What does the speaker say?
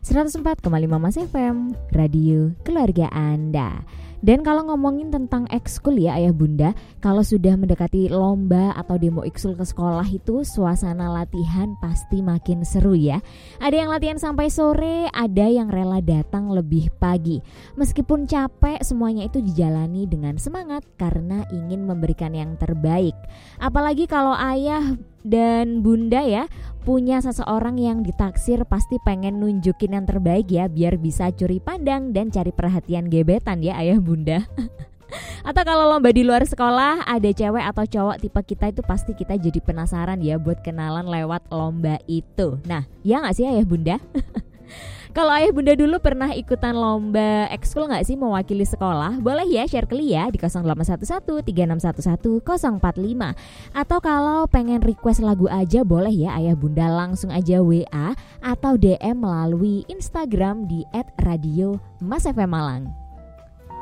104,5 Mas FM, radio keluarga Anda. Dan kalau ngomongin tentang ekskul ya ayah bunda, kalau sudah mendekati lomba atau demo ekskul ke sekolah itu suasana latihan pasti makin seru ya. Ada yang latihan sampai sore, ada yang rela datang lebih pagi. Meskipun capek, semuanya itu dijalani dengan semangat karena ingin memberikan yang terbaik. Apalagi kalau ayah dan bunda ya punya seseorang yang ditaksir, pasti pengen nunjukin yang terbaik ya, biar bisa curi pandang dan cari perhatian gebetan ya ayah bunda. Atau kalau lomba di luar sekolah ada cewek atau cowok tipe kita itu, pasti kita jadi penasaran ya buat kenalan lewat lomba itu. Nah ya gak sih ayah bunda? Kalau ayah bunda dulu pernah ikutan lomba ekskul gak sih mewakili sekolah? Boleh ya share ke Lia di 0811 3611 045. Atau kalau pengen request lagu aja boleh ya ayah bunda langsung aja WA atau DM melalui Instagram di @radio Mas FM Malang.